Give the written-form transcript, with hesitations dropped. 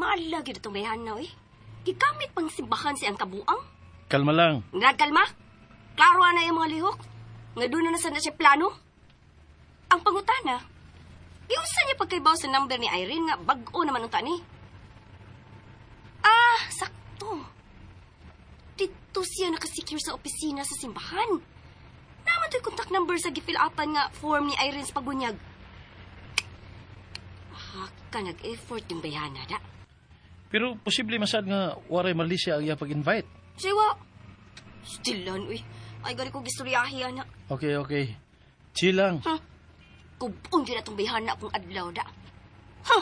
Himala gyud itong bayhana, eh. Gigamit pang simbahan si ang kabuang. Kalma lang. Nagkalma? Klaro na yung mga lihok. Nga doon na sana siya plano. Ang pangutana, iusan niya pagkaibaw sa number ni Irene nga bag-o naman ang tani. Sakto. Dito siya nakasecure sa opisina sa simbahan. Naman to'y contact number sa gifill-upan nga form ni Irene sa pagunyag. Ka nag-effort yung bayana, da. Pero posible masad nga waray mali siya ang iya pag-invite. Siwa. Stilan, uy. Ay, gani ko gistoryahi, anak. Okay. Chill lang. Kubong din na itong bayhana akong adlaw, da.